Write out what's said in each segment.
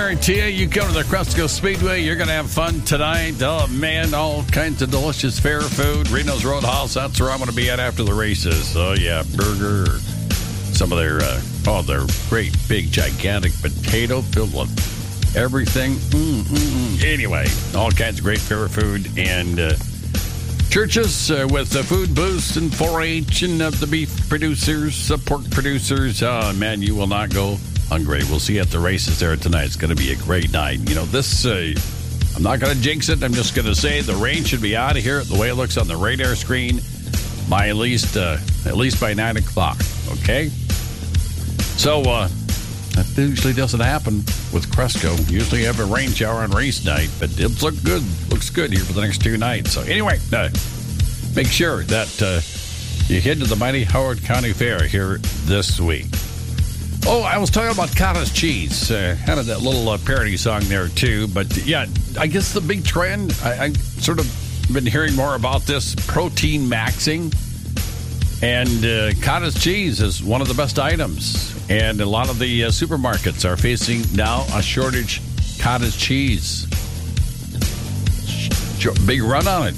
guarantee you go to the Cresco Speedway, you're going to have fun tonight. Oh, man, all kinds of delicious fair food. Reno's Roadhouse, that's where I'm going to be at after the races. Oh, yeah, burger, or some of their, their great, big, gigantic potato filled with everything. Anyway, all kinds of great fair food and churches with the food booths and 4-H and the beef producers, pork producers. Oh, man, you will not go hungry. We'll see you at the races there tonight. It's going to be a great night. You know, this, I'm not going to jinx it. I'm just going to say the rain should be out of here the way it looks on the radar screen by at least by 9 o'clock. Okay? So, that usually doesn't happen with Cresco. Usually you have a rain shower on race night, but it looks good here for the next 2 nights. So anyway, make sure that you head to the mighty Howard County Fair here this week. Oh, I was talking about cottage cheese. Kind of that little parody song there, too. But, yeah, I guess the big trend, I sort of been hearing more about this protein maxing. And cottage cheese is one of the best items. And a lot of the supermarkets are facing now a shortage cottage cheese. Big run on it.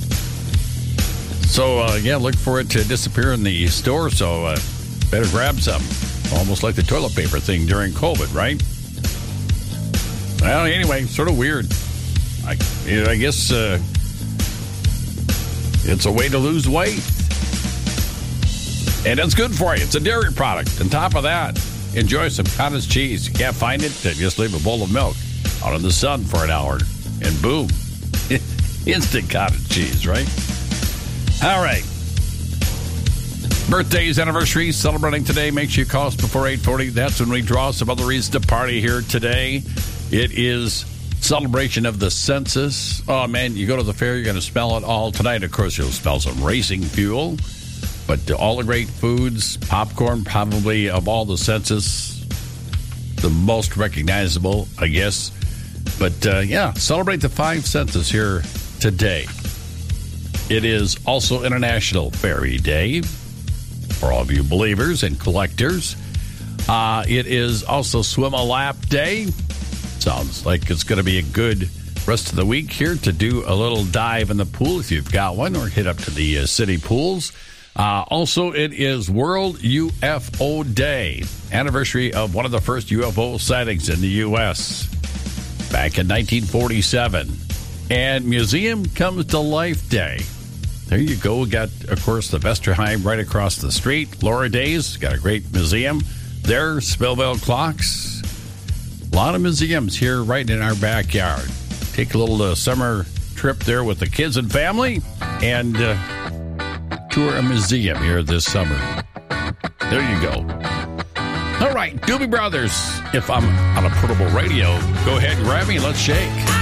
So, look for it to disappear in the store. So, better grab some. Almost like the toilet paper thing during COVID, right? Well, anyway, sort of weird. I guess it's a way to lose weight. And it's good for you. It's a dairy product. On top of that, enjoy some cottage cheese. You can't find it? Just leave a bowl of milk out in the sun for an hour. And boom. Instant cottage cheese, right? All right. Birthdays, anniversaries, celebrating today. Make sure you call us before 8:40. That's when we draw some other reasons to party here today. It is celebration of the census. Oh, man, you go to the fair, you're going to smell it all. Tonight, of course, you'll smell some racing fuel. But all the great foods, popcorn, probably of all the census, the most recognizable, I guess. But, celebrate the 5 census here today. It is also International Fairy Day for all of you believers and collectors. It is also Swim a Lap Day. Sounds like it's going to be a good rest of the week here to do a little dive in the pool if you've got one, or hit up to the city pools. Also, it is World UFO Day, anniversary of one of the first UFO sightings in the U.S. back in 1947. And Museum Comes to Life Day. There you go. We got, of course, the Vesterheim right across the street. Laura Days got a great museum there. Spillville Clocks. A lot of museums here right in our backyard. Take a little summer trip there with the kids and family and tour a museum here this summer. There you go. All right, Doobie Brothers. If I'm on a portable radio, go ahead and grab me. Let's shake.